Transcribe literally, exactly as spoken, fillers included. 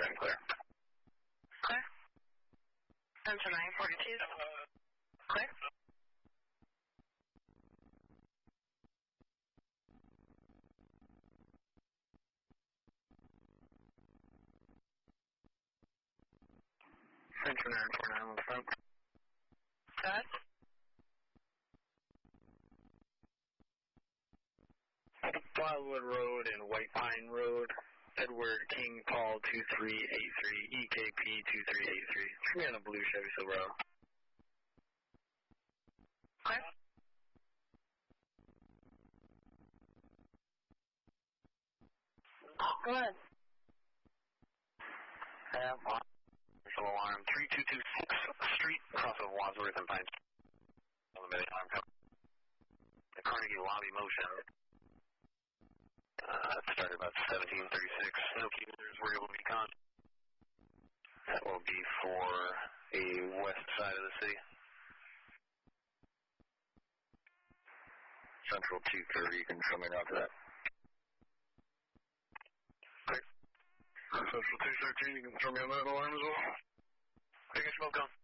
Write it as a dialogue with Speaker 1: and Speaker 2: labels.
Speaker 1: I'm clear.
Speaker 2: Clear. Central nine forty-two. Clear.
Speaker 1: Central nine four nine on the front.
Speaker 2: Go ahead.
Speaker 1: Wildwood Road and White Pine Road. Edward King Paul two three eight three, E K P two three eight three. It's me on a blue Chevy Silverado.
Speaker 2: Clear. Go ahead.
Speaker 1: Yeah, well, alarm three two two six Street, across of Wadsworth and Pine. On the alarm coming. The Carnegie Lobby motion. Uh, it started about seventeen thirty-six. No key users were able to be con. That will be for the west side of the city. Central two thirty, you can show me out to that. Great. Central two thirteen, you can throw me on that alarm as well. Take a smoke on.